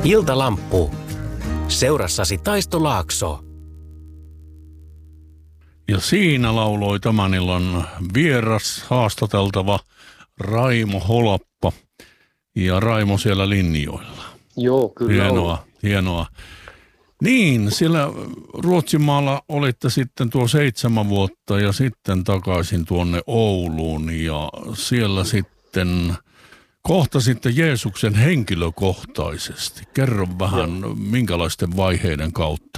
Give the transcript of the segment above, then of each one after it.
Iltalamppu. Seurassasi Taisto Laakso. Ja siinä lauloi tämän illan vieras haastateltava Raimo Holappa. Ja Raimo siellä linjoilla. Joo, kyllä Hienoa. Niin, siellä Ruotsimaalla olitte sitten tuo 7 vuotta ja sitten takaisin tuonne Ouluun ja siellä sitten kohtasitte Jeesuksen henkilökohtaisesti. Kerro vähän, minkälaisten vaiheiden kautta.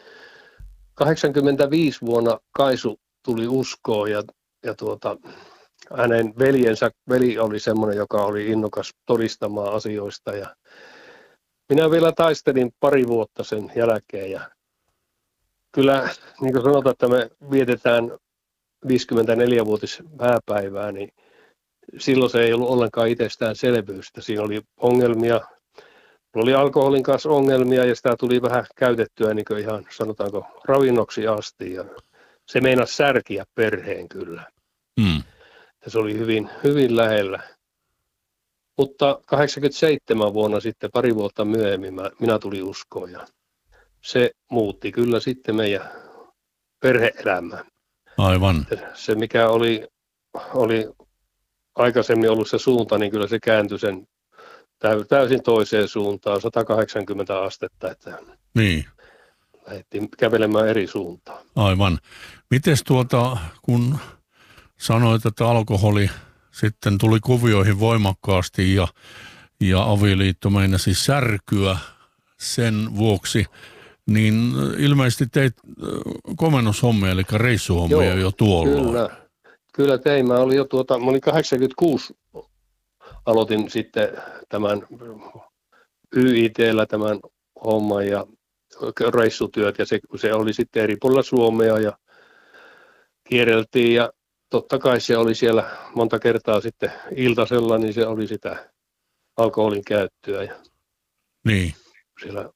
85 vuonna Kaisu tuli uskoon ja hänen veli oli semmoinen, joka oli innokas todistamaan asioista ja minä vielä taistelin 2 vuotta sen jälkeen ja kyllä niin kuin sanotaan, että me vietetään 54-vuotis hääpäivää, niin silloin se ei ollut ollenkaan itsestäänselvyystä. Siinä oli ongelmia, oli alkoholin kanssa ongelmia ja sitä tuli vähän käytettyä niin kuin ihan sanotaanko ravinnoksi asti ja se meinasi särkiä perheen kyllä. Ja se oli hyvin, hyvin lähellä. Mutta 87 vuonna sitten 2 vuotta myöhemmin minä tulin uskoon ja se muutti kyllä sitten meidän perhe-elämää. Aivan. Se mikä oli aikaisemmin ollut se suunta, niin kyllä se kääntyi sen täysin toiseen suuntaan, 180 astetta, että niin. Lähdettiin kävelemään eri suuntaan. Aivan. Mites kun sanoit, että alkoholi sitten tuli kuvioihin voimakkaasti ja avioliitto meinasi särkyä sen vuoksi, niin ilmeisesti teit komennushommia, eli reissuhommia jo tuolloin. Kyllä tein. Mä olin 86, aloitin sitten tämän YIT:llä tämän homman ja reissutyöt ja se oli sitten eri puolilla Suomea ja kierreltiin ja totta kai se oli siellä monta kertaa sitten iltasella, niin se oli sitä alkoholin käyttöä ja niin. Siellä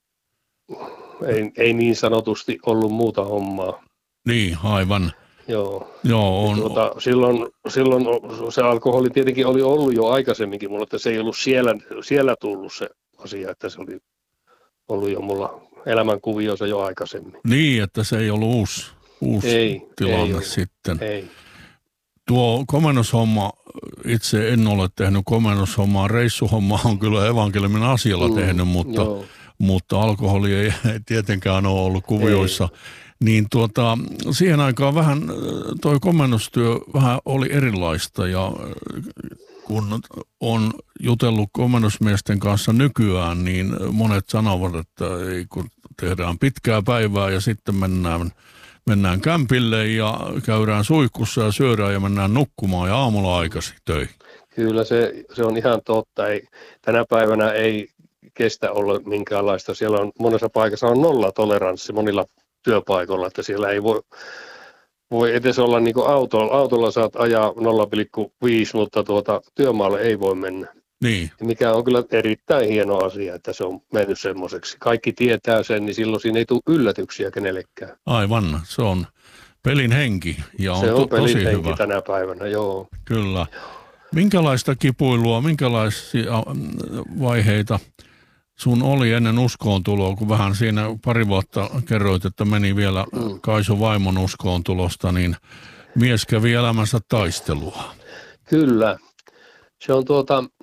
ei niin sanotusti ollut muuta hommaa. Niin, aivan. Joo on. Silloin se alkoholi tietenkin oli ollut jo aikaisemminkin mulla, että se ei ollut siellä tullut se asia, että se oli ollut jo mulla elämänkuviossa jo aikaisemmin. Niin, että se ei ollut uusi tilanne ei sitten. Ei. Tuo komennushomma, itse en ole tehnyt komennushommaa, reissuhommaa on kyllä evankeliumin asialla tehnyt, mutta alkoholi ei tietenkään ole ollut kuvioissa. Niin siihen aikaan vähän toi komennustyö vähän oli erilaista ja kun on jutellut komennusmiesten kanssa nykyään, niin monet sanovat, että kun tehdään pitkää päivää ja sitten mennään kämpille ja käydään suihkussa ja syödään ja mennään nukkumaan ja aamulla aikaisin töihin. Kyllä se on ihan totta. Tänä päivänä ei kestä olla minkäänlaista. Siellä on monessa paikassa on nollatoleranssi monilla työpaikoilla, että siellä ei voi edes olla niin kuin autolla saat ajaa 0,5, mutta työmaalle ei voi mennä. Niin. Mikä on kyllä erittäin hieno asia, että se on mennyt semmoiseksi. Kaikki tietää sen, niin silloin siinä ei tule yllätyksiä kenellekään. Aivan, se on pelin henki ja se on pelin tosi henki hyvä. Tänä päivänä, joo. Kyllä. Minkälaista kipuilua, minkälaisia vaiheita sun oli ennen uskoontuloa, kun vähän siinä 2 vuotta kerroit, että meni vielä Kaisu vaimon uskoontulosta, niin mies kävi elämänsä taistelua. Kyllä. Se on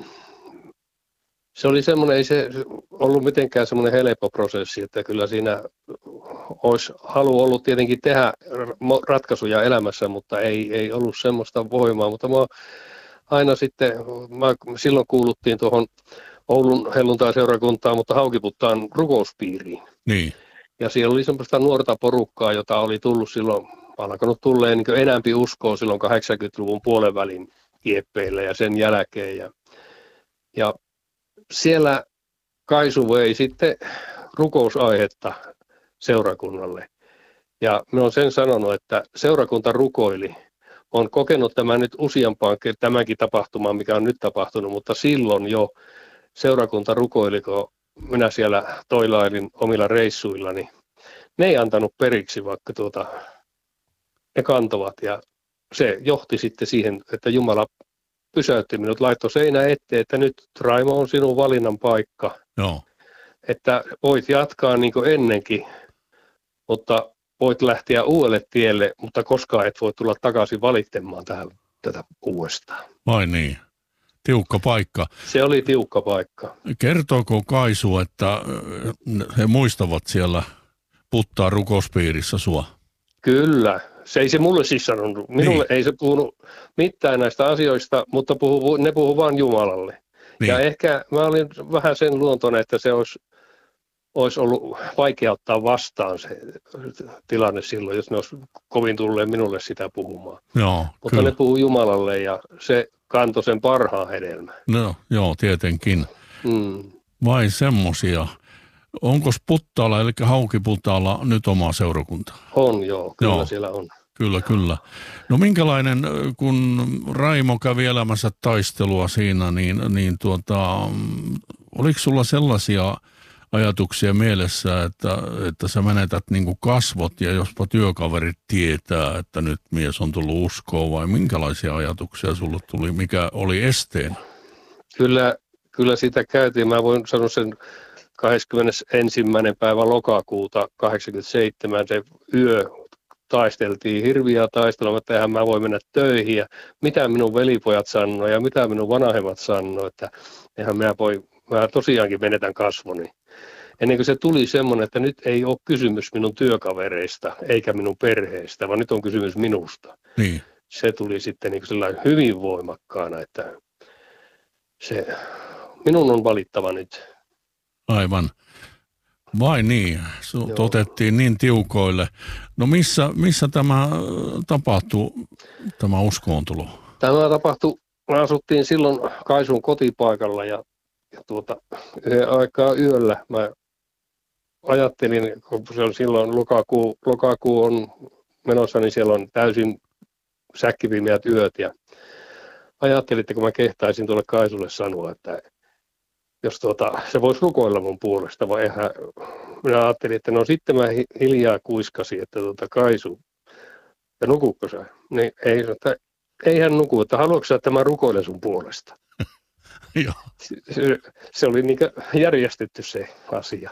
se oli semmoinen, ei se ollut mitenkään semmoinen helppo prosessi, että kyllä siinä olisi halu ollut tietenkin tehdä ratkaisuja elämässä, mutta ei ollut semmoista voimaa, mutta aina sitten, silloin kuuluttiin tuohon Oulun helluntai-seurakuntaan, mutta Haukiputtaan rukouspiiriin. Niin. Ja siellä oli semmoista nuorta porukkaa, jota oli tullut silloin, alkanut tulleen niin enämpi uskoa silloin 80-luvun puolenvälin kieppeillä ja sen jälkeen. Ja siellä Kaisu vei sitten rukousaihetta seurakunnalle. Ja minä olen sen sanonut, että seurakunta rukoili. Olen kokenut tämän nyt useampaan tämänkin tapahtumaan, mikä on nyt tapahtunut, mutta silloin jo seurakunta rukoili, kun minä siellä toilailin omilla reissuillani. Ne ei antanut periksi, vaikka ne kantovat. Ja se johti sitten siihen, että Jumala pysäytti minut, laittoi seinä eteen, että nyt Raimo on sinun valinnan paikka. Joo. että voit jatkaa niin kuin ennenkin, mutta voit lähteä uudelle tielle, mutta koskaan et voi tulla takaisin valittamaan tätä uudestaan. Vai niin? Tiukka paikka. Se oli tiukka paikka. Kertooko Kaisu, että he muistavat siellä Puttaan rukouspiirissä sua? Kyllä. Se ei se mulle siis sanonut. Minulle ei se puhunut mitään näistä asioista, mutta ne puhuu vain Jumalalle. Niin. Ja ehkä mä olin vähän sen luontoinen, että se olisi ollut vaikea ottaa vastaan se tilanne silloin, jos ne olisi kovin tulleet minulle sitä puhumaan. Joo, mutta kyllä. ne puhuu Jumalalle ja se kantoi sen parhaan hedelmän. No, joo, tietenkin. Vai semmosia. Onko Puttaalla, eli Haukiputaalla nyt oma seurakunta? On, joo. Kyllä siellä on. Kyllä. No minkälainen, kun Raimo kävi elämänsä taistelua siinä, niin oliko sulla sellaisia ajatuksia mielessä, että sä menetät niin kuin kasvot ja jospa työkaverit tietää, että nyt mies on tullut uskoon, vai minkälaisia ajatuksia sulle tuli, mikä oli esteen? Kyllä sitä käytiin. Mä voin sanoa sen 21. päivä lokakuuta 87 se yö taisteltiin hirviä taistelua, että eihän mä voi mennä töihin ja mitä minun velipojat sanoo ja mitä minun vanhemmat sanoo, että eihän mä tosiaankin menetän kasvoni. Ennen kuin se tuli semmoinen, että nyt ei ole kysymys minun työkavereista eikä minun perheestä, vaan nyt on kysymys minusta. Niin. Se tuli sitten niin sellainen hyvin voimakkaana, että minun on valittava nyt. Aivan. Vai niin, otettiin niin tiukoille. No missä tämä tapahtui, tämä uskoontulo? Tämä tapahtui, me asuttiin silloin Kaisun kotipaikalla ja yhden aikaa yöllä mä ajattelin, kun se on silloin lokakuu on menossa, niin siellä on täysin säkkipimeät yöt ja ajattelin, että kun mä kehtaisin tuolle Kaisulle sanoa, että jos se voisi rukoilla mun puolesta, vai minä ajattelin, että no sitten mä hiljaa kuiskasin, että Kaisu, ja nukukko sä? Niin ei hän nuku, että haluatko sä, että mä rukoilen sun puolesta? Se oli niin järjestetty se asia.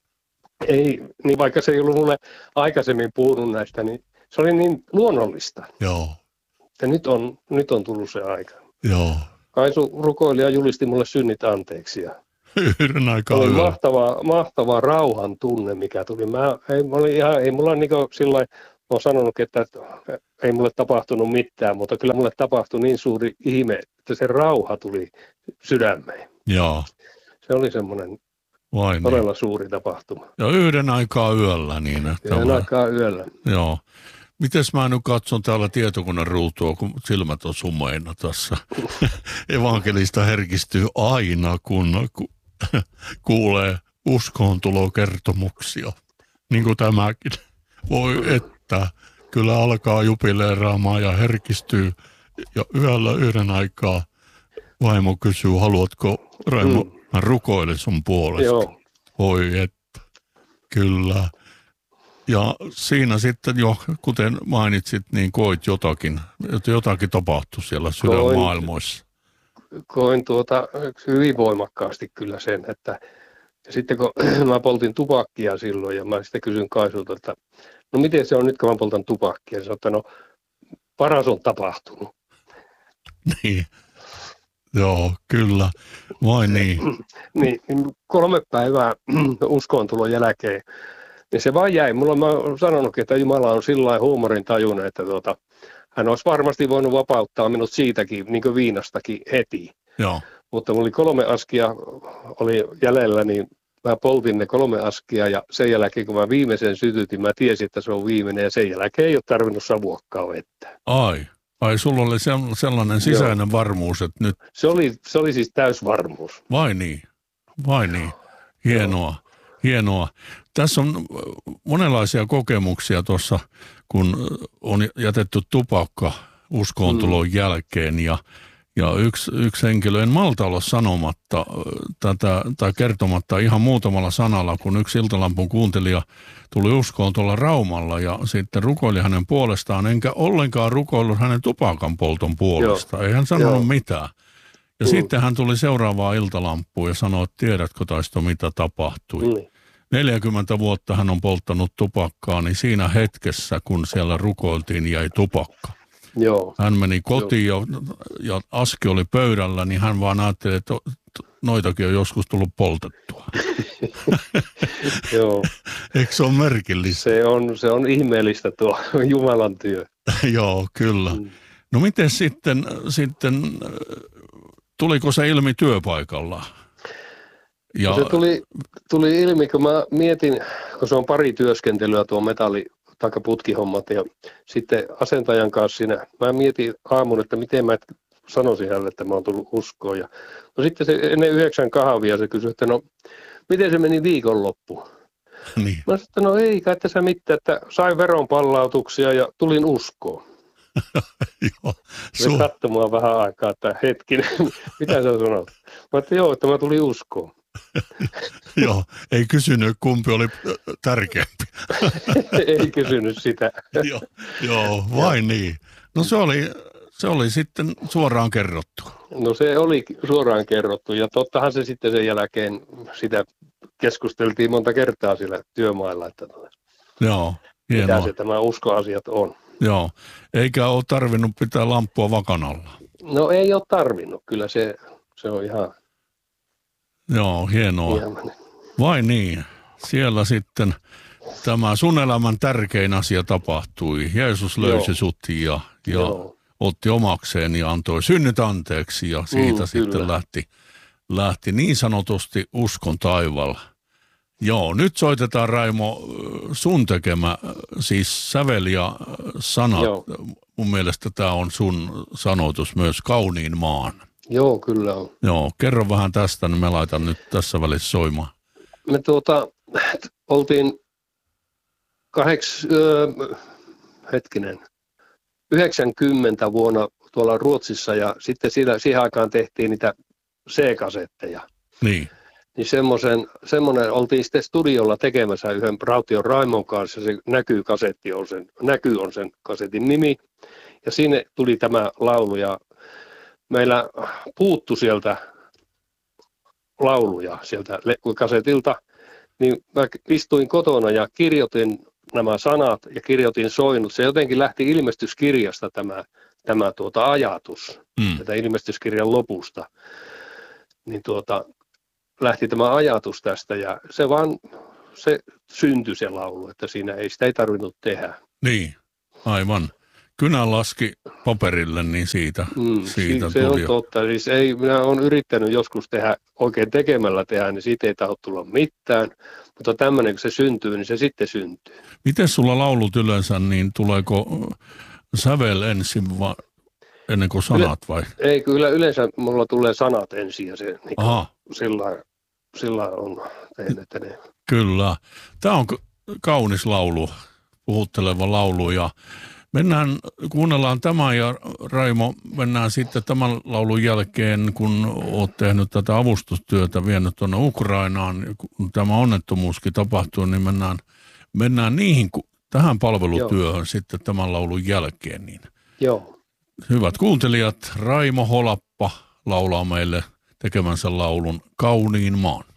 Ei, niin vaikka se ei ollut mulle aikaisemmin puhunut näistä, niin se oli niin luonnollista. Joo. Ja nyt on tullut se aika. Joo. Kaisu rukoili ja julisti mulle synnit anteeksi. Yhden aikaa oli mahtava rauhan tunne, mikä tuli. Ei mulla niinku sillain, mä oon sanonut, että ei mulle tapahtunut mitään, mutta kyllä mulle tapahtui niin suuri ihme, että se rauha tuli sydämeen. Joo. Se oli semmoinen todella suuri tapahtuma. Ja yhden aikaa yöllä. Yhden aikaa yöllä. Joo. Mites mä nyt katson täällä tietokoneen ruutua, kun silmät on sumeina tässä. Evankelista herkistyy aina, kun kuulee uskoontulokertomuksia. Niin kuin tämäkin. Voi että, kyllä alkaa jubileeraamaan ja herkistyy. Ja yöllä yhden aikaa vaimo kysyy, haluatko Raimo, mä rukoilen sun puolesta. Joo. Voi että, kyllä. Ja siinä sitten jo, kuten mainitsit, niin koit jotakin tapahtui siellä sydänmaailmoissa. Koin hyvin voimakkaasti kyllä sen, että sitten kun mä poltin tupakkia silloin ja mä sitten kysyn Kaisulta, että no miten se on nyt kun mä poltan tupakkia, ja sanoin, että no paras on tapahtunut. Niin, joo, kyllä, vai niin. Niin 3 päivää uskontulon jälkeen. Niin se vaan jäi. Mä oon sanonutkin, että Jumala on sillä huumorin tajuinen, että hän olisi varmasti voinut vapauttaa minut siitäkin, niin kuin viinastakin heti. Joo. Mutta mulla oli 3 askia oli jäljellä, niin mä poltin ne 3 askia ja sen jälkeen kun mä viimeisen sytytin, mä tiesin, että se on viimeinen ja sen jälkeen ei ole tarvinnut savuakkaa vettä. Ai, sulla oli sellainen sisäinen varmuus, että nyt... Se oli siis täysvarmuus. Vai niin. Hienoa. Tässä on monenlaisia kokemuksia tuossa, kun on jätetty tupakka uskoontulon jälkeen ja yksi henkilö, en malta olla sanomatta tätä tai kertomatta ihan muutamalla sanalla, kun yksi Iltalampun kuuntelija tuli uskoon tuolla Raumalla ja sitten rukoili hänen puolestaan, enkä ollenkaan rukoillut hänen tupakan polton puolesta. Ei hän sanonut mitään. Ja sitten hän tuli seuraavaan iltalampuun ja sanoi, että tiedätkö Taisto, mitä tapahtui. 40 vuotta hän on polttanut tupakkaa, niin siinä hetkessä, kun siellä rukoiltiin, jäi tupakka. Joo. Hän meni kotiin ja aski oli pöydällä, niin hän vaan ajatteli, että noitakin on joskus tullut poltettua. Joo. Eikö se ole merkillistä? Se on ihmeellistä tuo Jumalan työ. Joo, kyllä. No miten sitten tuliko se ilmi työpaikalla? Ja se tuli ilmi, kun mä mietin, kun se on pari työskentelyä tuo putkihommat ja sitten asentajan kanssa siinä, mä mietin aamun, että miten mä sanoisin hänelle, että mä oon tullut uskoon. Ja, no sitten se ennen 9 kahvia se kysyi, että no miten se meni viikonloppu? Niin. Mä sanoin, että no ei kai tässä mitään, että sain veronpallautuksia ja tulin uskoon. Joo. Se katsoi mua vähän aikaa, että hetkinen, mitä sä sanot? Mä että joo, että mä tulin uskoon. Joo, ei kysynyt kumpi oli tärkeämpi. Ei kysynyt sitä. Joo, vain niin. No se oli sitten suoraan kerrottu. No se oli suoraan kerrottu ja tottahan se sitten sen jälkeen sitä keskusteltiin monta kertaa siellä työmailla, että joo, hienoa. mitä se tämä uskoasiat on. Joo, eikä ole tarvinnut pitää lamppua vakanalla. No ei ole tarvinnut, kyllä se on ihan... Joo, hienoa. Vai niin, siellä sitten tämä sun elämän tärkein asia tapahtui. Jeesus löysi sut ja otti omakseen ja antoi synnyt anteeksi ja siitä sitten lähti niin sanotusti uskon taivaalla. Joo, nyt soitetaan Raimo sun tekemä, siis sävel ja sanat. Joo. Mun mielestä tämä on sun sanoitus myös Kauniin maan. Joo, kyllä on. Joo, kerro vähän tästä, niin mä laitan nyt tässä välissä soimaan. Me oltiin 90 vuonna tuolla Ruotsissa ja sitten siihen aikaan tehtiin niitä C-kasetteja. Niin. Niin semmoinen oltiin sitten studiolla tekemässä yhden Raution Raimon kanssa, se Näky on sen kasetin nimi. Ja sinne tuli tämä laulu ja meillä puuttui sieltä lauluja sieltä kasetilta. Niin mä istuin kotona ja kirjoitin nämä sanat ja kirjoitin soinut. Se jotenkin lähti ilmestyskirjasta tämä ajatus, tätä ilmestyskirjan lopusta. Niin lähti tämä ajatus tästä ja se syntyi se laulu, että sitä ei tarvinnut tehdä. Niin, aivan. Kynä laski paperille, niin siitä se tuli. On totta. Siis minä olen yrittänyt joskus tehdä, oikein tekemällä tehdä, niin siitä ei tahdo tulla mitään. Mutta tämmöinen, kun se syntyy, niin se sitten syntyy. Miten sulla laulut yleensä, niin tuleeko sävel ensin ennen kuin sanat vai? Ei, kyllä yleensä mulla tulee sanat ensin ja se niin sillä on tehnyt ne. Kyllä. Tämä on kaunis laulu, puhutteleva laulu ja kuunnellaan tämä ja Raimo, mennään sitten tämän laulun jälkeen, kun olet tehnyt tätä avustustyötä, vienyt tuonne Ukrainaan, kun tämä onnettomuuskin tapahtuu, niin mennään tähän palvelutyöhön sitten tämän laulun jälkeen. Niin. Joo. Hyvät kuuntelijat, Raimo Holappa laulaa meille tekemänsä laulun Kauniin maan.